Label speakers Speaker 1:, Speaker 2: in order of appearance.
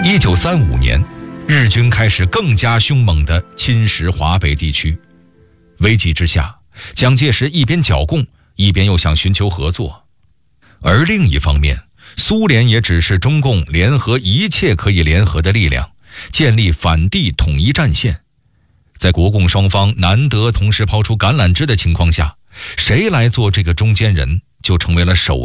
Speaker 1: 1935年，日军开始更加凶猛地侵蚀华北地区。危急之下，蒋介石一边剿共，一边又想寻求合作。而另一方面，苏联也指示中共联合一切可以联合的力量，建立反帝统一战线。在国共双方难得同时抛出橄榄枝的情况下，谁来做这个中间人，就成为了首